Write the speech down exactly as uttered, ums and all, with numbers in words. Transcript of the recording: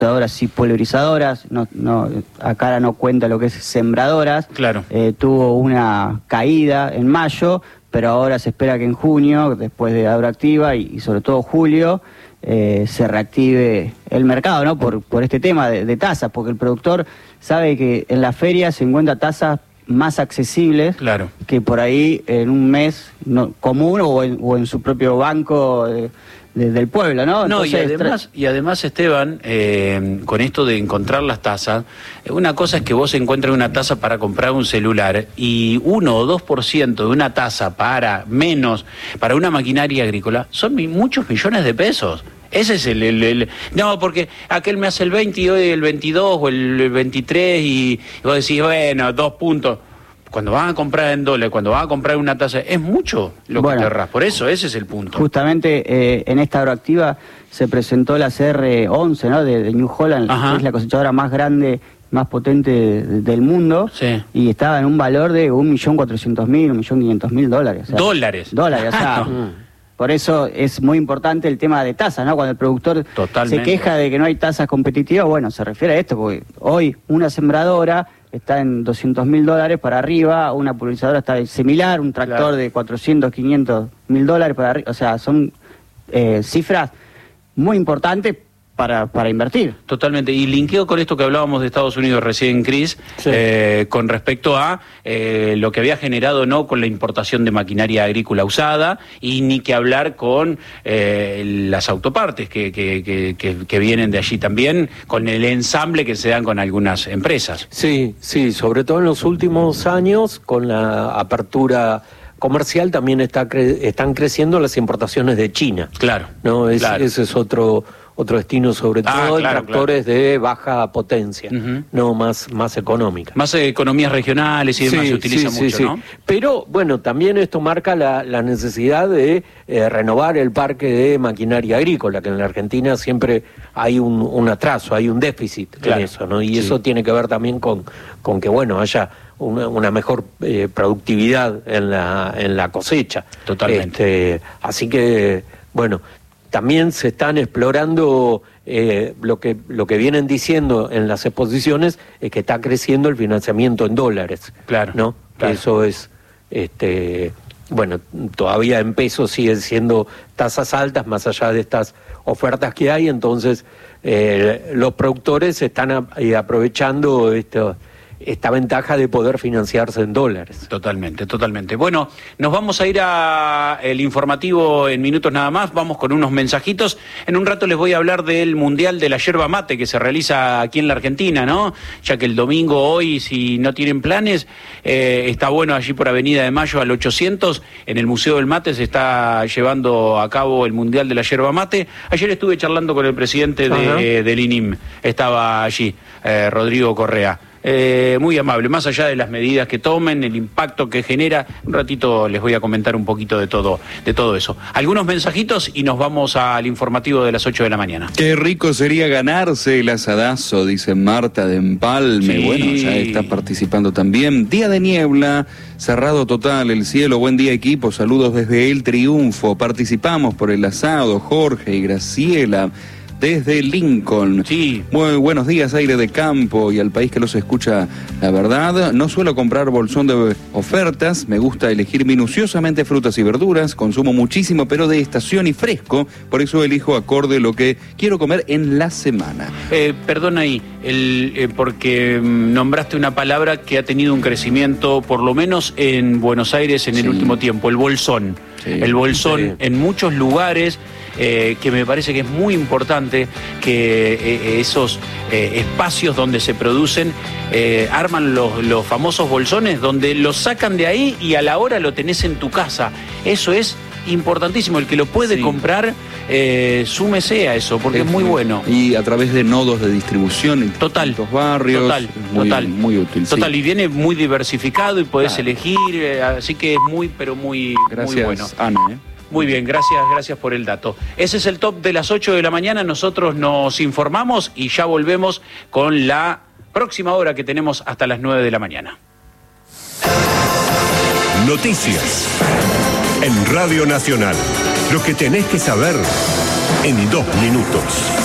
y pulverizadoras, no, no, acá no cuenta lo que es sembradoras. Claro. Eh, tuvo una caída en mayo, pero ahora se espera que en junio, después de Agroactiva y, y sobre todo julio, eh, se reactive el mercado, ¿no? Por, por este tema de, de tasas, porque el productor sabe que en la feria se encuentra tasas más accesibles, claro, que por ahí en un mes no, común o en, o en su propio banco de, de, del pueblo, ¿no? No, Entonces, y además, y además Esteban, eh, con esto de encontrar las tasas, una cosa es que vos encuentres una tasa para comprar un celular y uno o dos por ciento de una tasa para menos, para una maquinaria agrícola, son mi, muchos millones de pesos. Ese es el, el, el... No, porque aquel me hace el veinte y hoy el veintidós o el veintitrés y, y vos decís, bueno, dos puntos. Cuando van a comprar en dólares, cuando van a comprar una tasa, es mucho lo bueno, que te ahorras. Por eso, ese es el punto. Justamente eh, en esta Agroactiva se presentó la C R once, ¿no? De, de New Holland, que es la cosechadora más grande, más potente de, del mundo. Sí. Y estaba en un valor de un millón cuatrocientos mil, un millón quinientos mil dólares. O sea, ¿Dólares? Dólares, o sea... Por eso es muy importante el tema de tasas, ¿no? Cuando el productor Totalmente. se queja de que no hay tasas competitivas, bueno, se refiere a esto, porque hoy una sembradora está en doscientos mil dólares para arriba, una pulverizadora está similar, un tractor claro. de cuatrocientos, quinientos mil dólares para arriba, o sea, son eh, cifras muy importantes para, para invertir. Totalmente, y linkeo con esto que hablábamos de Estados Unidos recién, Cris, sí. eh, con respecto a eh, lo que había generado no con la importación de maquinaria agrícola usada, y ni que hablar con eh, las autopartes que, que, que, que, que vienen de allí también, con el ensamble que se dan con algunas empresas. Sí, sí, sobre todo en los últimos años, con la apertura comercial también está cre están creciendo las importaciones de China. Claro. No, es, claro. ese es otro otro destino, sobre ah, todo claro, en tractores claro. de baja potencia, uh-huh. no más, más económica. Más eh, economías regionales y demás sí, se utiliza sí, mucho, sí, ¿no? Sí. Pero bueno, también esto marca la, la necesidad de eh, renovar el parque de maquinaria agrícola, que en la Argentina siempre hay un, un atraso, hay un déficit claro. en eso, ¿no? Y sí. eso tiene que ver también con, con que, bueno, haya una, una mejor eh, productividad en la, en la cosecha. Totalmente. Este, así que, bueno, también se están explorando eh, lo que lo que vienen diciendo en las exposiciones, es que está creciendo el financiamiento en dólares. Claro. ¿No? Claro. Eso es, este, bueno, todavía en pesos siguen siendo tasas altas, más allá de estas ofertas que hay, entonces eh, los productores están a, eh, aprovechando esto. esta ventaja de poder financiarse en dólares. Totalmente, totalmente. Bueno, nos vamos a ir a el informativo en minutos nada más, vamos con unos mensajitos. En un rato les voy a hablar del Mundial de la Yerba Mate que se realiza aquí en la Argentina, ¿no? Ya que el domingo hoy, si no tienen planes, eh, está bueno allí por Avenida de Mayo al ochocientos, en el Museo del Mate se está llevando a cabo el Mundial de la Yerba Mate. Ayer estuve charlando con el presidente de, eh, del I N I M, estaba allí, eh, Rodrigo Correa. Eh, muy amable, más allá de las medidas que tomen, el impacto que genera, un ratito les voy a comentar un poquito de todo, de todo eso. Algunos mensajitos y nos vamos al informativo de las ocho de la mañana. Qué rico sería ganarse el asadazo, dice Marta de Empalme. Sí. Bueno, ya está participando también. Día de niebla, cerrado total el cielo. Buen día, equipo, saludos desde El Triunfo. Participamos por el asado, Jorge y Graciela desde Lincoln. Sí. Muy buenos días, aire de campo y al país que los escucha. La verdad, no suelo comprar bolsón de ofertas, me gusta elegir minuciosamente frutas y verduras, consumo muchísimo, pero de estación y fresco, por eso elijo acorde lo que quiero comer en la semana. Eh, perdón ahí, el, eh, porque nombraste una palabra que ha tenido un crecimiento, por lo menos en Buenos Aires en sí. el último tiempo, el bolsón. Sí. El bolsón sí. en muchos lugares, eh, que me parece que es muy importante que eh, esos eh, espacios donde se producen eh, arman los, los famosos bolsones, donde los sacan de ahí y a la hora lo tenés en tu casa. Eso es importantísimo, el que lo puede sí. comprar, eh, súmese a eso, porque es, es muy bueno. Y a través de nodos de distribución en total, distintos barrios, total, muy, total, muy útil. Total, sí. y viene muy diversificado y podés claro. elegir, eh, así que es muy, pero muy, gracias, muy bueno. Ana, ¿eh? Muy bien, gracias, gracias por el dato. Ese es el top de las ocho de la mañana, nosotros nos informamos y ya volvemos con la próxima hora que tenemos hasta las nueve de la mañana. Noticias en Radio Nacional. Lo que tenés que saber en dos minutos.